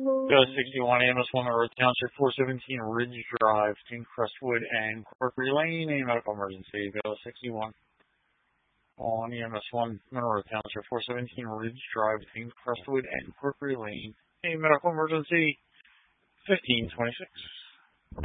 Go 61 AMS1 Monroe Township, 417 Ridge Drive, between Crestwood and Corkery Lane. A medical emergency. Go 61 on EMS1 Monroe Township, 417 Ridge Drive, between Crestwood and Corkery Lane. A medical emergency. 1526.